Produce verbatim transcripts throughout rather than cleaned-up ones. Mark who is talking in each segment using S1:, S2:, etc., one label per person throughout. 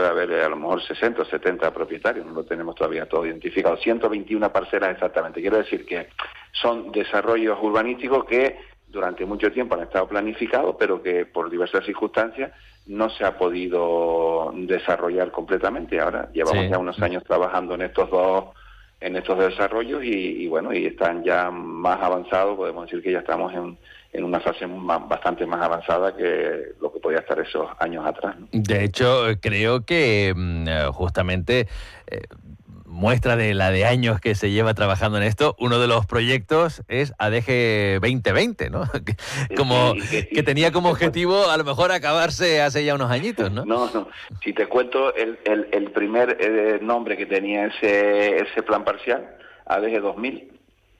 S1: puede haber a lo mejor sesenta o setenta propietarios, no lo tenemos todavía todo identificado. ciento veintiuna parcelas exactamente. Quiero decir que son desarrollos urbanísticos que durante mucho tiempo han estado planificados, pero que por diversas circunstancias no se ha podido desarrollar completamente. Ahora llevamos sí. ya unos años trabajando en estos dos en estos desarrollos y, y bueno, y están ya más avanzados, podemos decir que ya estamos en, en una fase más, bastante más avanzada que lo que podía estar esos años atrás, ¿no?
S2: De hecho, creo que justamente eh, muestra de la de años que se lleva trabajando en esto, uno de los proyectos es A D G veinte veinte, ¿no? Como, sí, que, que tenía como objetivo a lo mejor acabarse hace ya unos añitos, ¿no?
S1: No, no. Si te cuento el, el, el primer eh, nombre que tenía ese, ese plan parcial, A D G dos mil.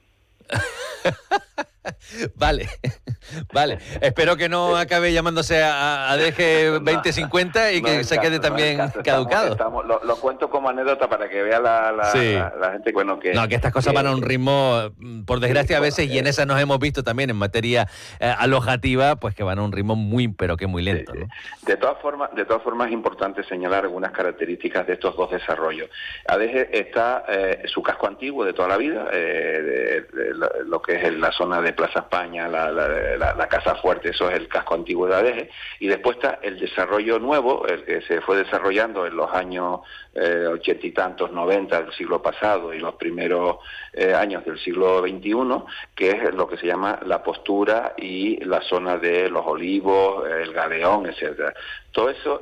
S2: Vale, vale. Espero que no acabe llamándose a, a D G veinte cincuenta y que no se caso, quede también no caducado.
S1: Estamos, estamos, lo, lo cuento como anécdota para que vea la, la, sí. la, la gente bueno que...
S2: No, que estas cosas que, van a un ritmo, por desgracia, sí, a veces, bueno, y en esa nos hemos visto también en materia eh, alojativa, pues que van a un ritmo muy, pero que muy lento, sí, ¿no?
S1: De todas formas, de todas formas es importante señalar algunas características de estos dos desarrollos. A D G está eh, su casco antiguo de toda la vida, eh, de, de, de lo que es la zona de Plaza España, la, la, la, la Casa Fuerte, eso es el casco antiguo de A D G, y después está el desarrollo nuevo, el que se fue desarrollando en los años eh, ochenta y tantos, noventa del siglo pasado y los primeros eh, años del siglo veintiuno, que es lo que se llama la Postura y la zona de Los Olivos, el Galeón, etcétera. Todo eso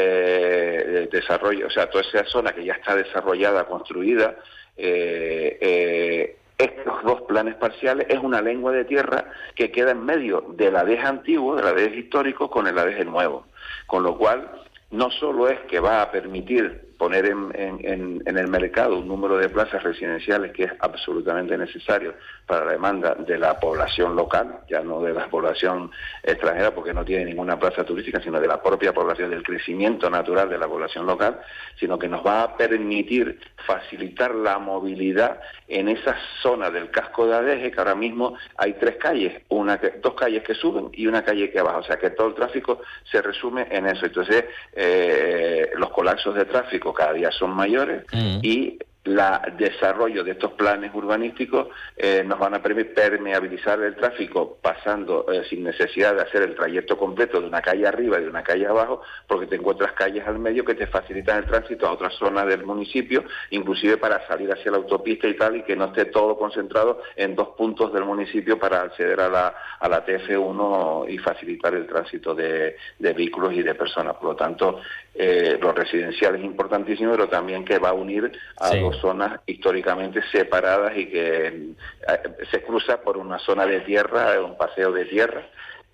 S1: eh, desarrollo, o sea, toda esa zona que ya está desarrollada, construida, eh, eh, estos dos planes parciales es una lengua de tierra que queda en medio del A D G antiguo, del A D G histórico, con el A D G nuevo. Con lo cual, no solo es que va a permitir poner en, en, en el mercado un número de plazas residenciales que es absolutamente necesario para la demanda de la población local, ya no de la población extranjera, porque no tiene ninguna plaza turística, sino de la propia población, del crecimiento natural de la población local, sino que nos va a permitir facilitar la movilidad en esa zona del casco de A D G, que ahora mismo hay tres calles, una que, dos calles que suben y una calle que baja, o sea que todo el tráfico se resume en eso. Entonces, eh, los colapsos de tráfico cada día son mayores mm. y el desarrollo de estos planes urbanísticos eh, nos van a permeabilizar el tráfico pasando eh, sin necesidad de hacer el trayecto completo de una calle arriba y de una calle abajo, porque te encuentras calles al medio que te facilitan el tránsito a otras zonas del municipio, inclusive para salir hacia la autopista y tal, y que no esté todo concentrado en dos puntos del municipio para acceder a la, a la T F uno y facilitar el tránsito de, de vehículos y de personas. Por lo tanto, eh, lo residencial es importantísimo, pero también que va a unir a sí. dos zonas históricamente separadas y que eh, se cruza por una zona de tierra, un paseo de tierra,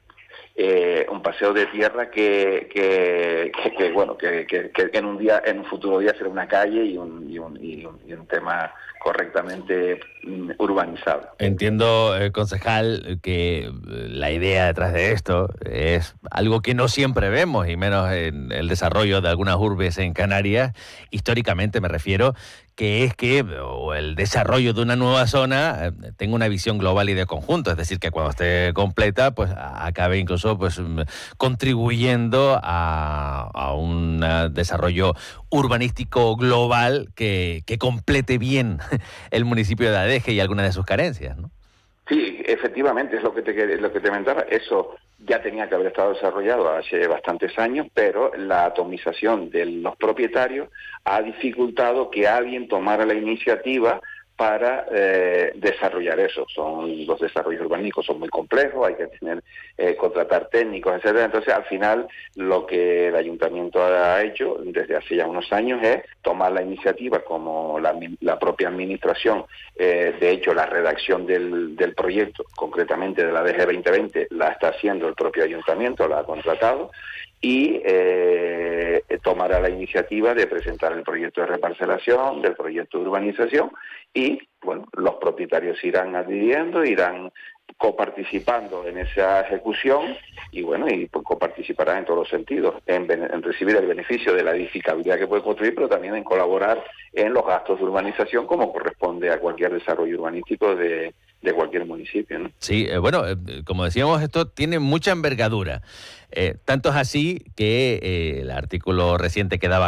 S1: eh, un paseo de tierra que, que, que, que bueno, que, que, que en un día, en un futuro día será una calle y un, y un, y un, y un tema correctamente urbanizado.
S2: Entiendo, eh, concejal, que la idea detrás de esto es algo que no siempre vemos, y menos en el desarrollo de algunas urbes en Canarias, históricamente me refiero, que es que o el desarrollo de una nueva zona eh, tenga una visión global y de conjunto, es decir, que cuando esté completa, pues acabe incluso pues contribuyendo a, a un desarrollo urbanístico global que, que complete bien el municipio de A D G y algunas de sus carencias, ¿no?
S1: Sí, efectivamente, es lo que te, lo que te comentaba. Eso ya tenía que haber estado desarrollado hace bastantes años, pero la atomización de los propietarios ha dificultado que alguien tomara la iniciativa para eh, desarrollar eso. Son los desarrollos urbanísticos son muy complejos, hay que tener eh, contratar técnicos, etcétera. Entonces, al final, lo que el ayuntamiento ha hecho desde hace ya unos años es tomar la iniciativa como la, la propia administración. Eh, de hecho, la redacción del, del proyecto, concretamente de la A D G veinte veinte, la está haciendo el propio ayuntamiento, la ha contratado, y eh, tomará la iniciativa de presentar el proyecto de reparcelación, del proyecto de urbanización, y bueno, los propietarios irán adhiriendo, irán coparticipando en esa ejecución y bueno, y pues, coparticiparán en todos los sentidos, en, en recibir el beneficio de la edificabilidad que puede construir, pero también en colaborar en los gastos de urbanización como corresponde a cualquier desarrollo urbanístico de, de cualquier municipio, ¿no?
S2: Sí, eh, bueno, eh, como decíamos, esto tiene mucha envergadura. Eh, tanto es así que eh, el artículo reciente que daba